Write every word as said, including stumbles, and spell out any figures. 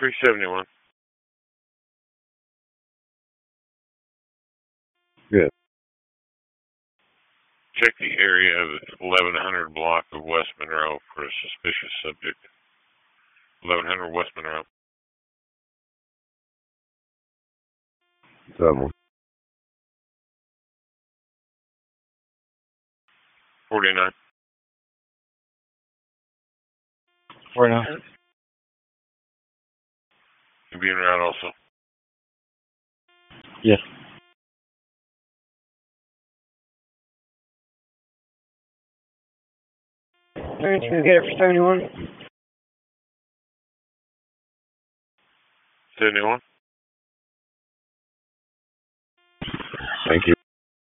three seventy-one. Good. Check the area of the eleven hundred block of West Monroe for a suspicious subject. eleven hundred West Monroe. Seven. forty-nine. forty-nine. You being around also? Yes. Alright, can we get it for seventy-one? seventy-one. Thank you.